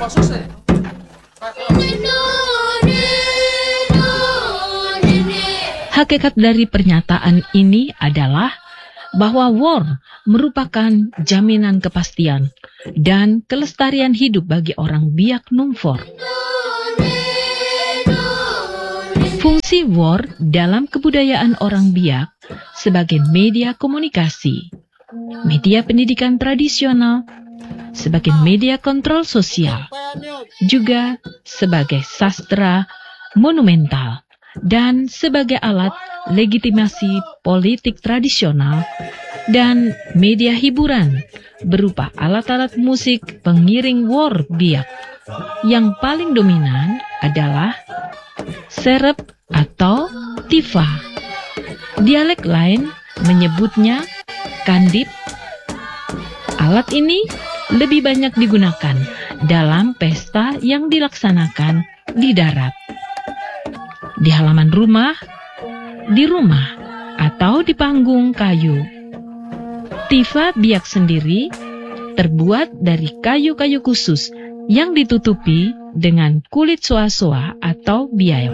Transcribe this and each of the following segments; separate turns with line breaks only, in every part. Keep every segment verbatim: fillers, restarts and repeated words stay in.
Hakikat dari pernyataan ini adalah bahwa war merupakan jaminan kepastian dan kelestarian hidup bagi orang Biak Numfor. Fungsi war dalam kebudayaan orang Biak sebagai media komunikasi, media pendidikan tradisional, sebagai media kontrol sosial, juga sebagai sastra monumental, dan sebagai alat legitimasi politik tradisional, dan media hiburan berupa alat-alat musik pengiring war Biak. Yang paling dominan adalah serep atau tifa. Dialek lain menyebutnya kandip. Alat ini lebih banyak digunakan dalam pesta yang dilaksanakan di darat, di halaman rumah, di rumah, atau di panggung kayu. Tifa Biak sendiri terbuat dari kayu-kayu khusus yang ditutupi dengan kulit soa-soa atau biayo.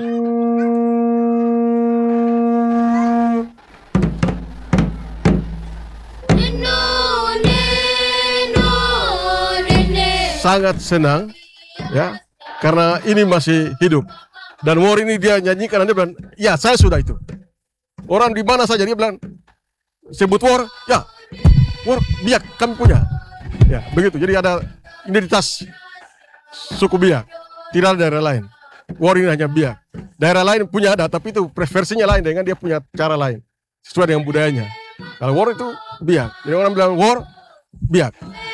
Sangat senang, ya, karena ini masih hidup. Dan war ini dia nyanyikan, dia bilang, ya saya sudah itu. Orang di mana saja dia bilang, sebut war, ya, war Biak kami punya. Ya, begitu. Jadi ada identitas suku Biak, tidak ada daerah lain. War ini hanya Biak. Daerah lain punya ada, tapi itu preferensinya lain dengan dia punya cara lain, sesuai dengan budayanya. Kalau war itu Biak. Jadi orang bilang war, Biak.